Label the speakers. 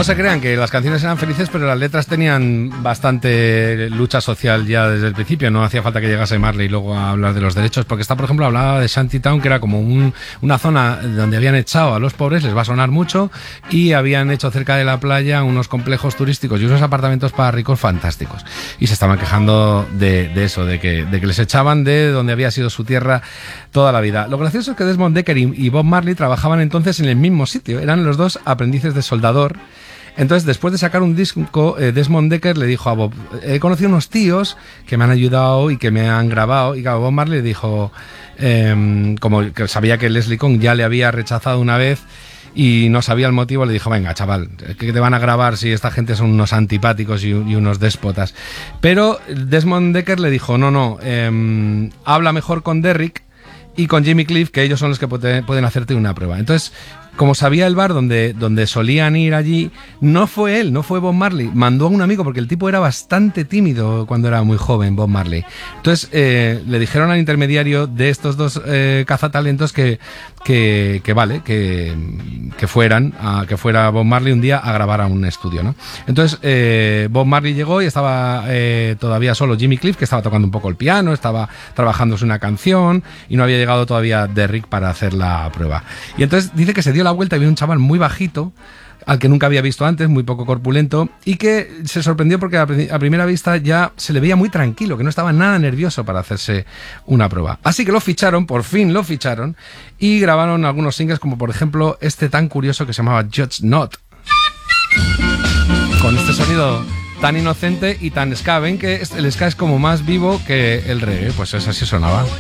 Speaker 1: No se crean que las canciones eran felices, pero las letras tenían bastante lucha social ya desde el principio. No hacía falta que llegase Marley luego a hablar de los derechos, porque esta, por ejemplo, hablaba de Shantytown, que era como una zona donde habían echado a los pobres, les va a sonar mucho, y habían hecho cerca de la playa unos complejos turísticos y unos apartamentos para ricos fantásticos. Y se estaban quejando de eso, de que les echaban de donde había sido su tierra toda la vida. Lo gracioso es que Desmond Dekker y Bob Marley trabajaban entonces en el mismo sitio. Eran los dos aprendices de soldador. Entonces, después de sacar un disco, Desmond Dekker le dijo a Bob: he conocido unos tíos que me han ayudado y que me han grabado. Y claro, Bob Marley le dijo, como que sabía que Leslie Kohn ya le había rechazado una vez y no sabía el motivo, le dijo: venga, chaval, ¿qué te van a grabar si esta gente son unos antipáticos y unos déspotas? Pero Desmond Dekker le dijo: no, habla mejor con Derrick y con Jimmy Cliff, que ellos son los que pueden hacerte una prueba. Entonces, como sabía el bar donde solían ir allí, no fue él, no fue Bob Marley, mandó a un amigo, porque el tipo era bastante tímido cuando era muy joven, Bob Marley. Entonces le dijeron al intermediario de estos dos cazatalentos que fuera Bob Marley un día a grabar a un estudio, ¿no? Entonces Bob Marley llegó y estaba todavía solo Jimmy Cliff, que estaba tocando un poco el piano, estaba trabajándose una canción y no había llegado todavía Derrick para hacer la prueba. Y entonces dice que se dio la vuelta y vio un chaval muy bajito, al que nunca había visto antes, muy poco corpulento, y que se sorprendió porque a primera vista ya se le veía muy tranquilo, que no estaba nada nervioso para hacerse una prueba. Así que lo ficharon, por fin lo ficharon, y grabaron algunos singles, como por ejemplo este tan curioso que se llamaba Judge Not, con este sonido tan inocente y tan ska. Ven que el ska es como más vivo que el reggae, pues eso así sonaba.